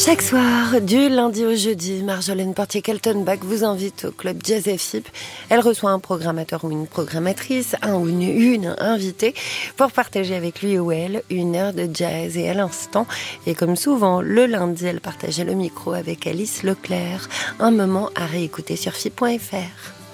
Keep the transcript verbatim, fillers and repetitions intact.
Chaque soir, du lundi au jeudi, Marjolaine Portier-Keltenbach vous invite au club Jazz F I P. Elle reçoit un programmateur ou une programmatrice, un ou une, une invitée, pour partager avec lui ou elle une heure de jazz. Et à l'instant, et comme souvent, le lundi, elle partageait le micro avec Alice Leclerc. Un moment à réécouter sur F I P point F R.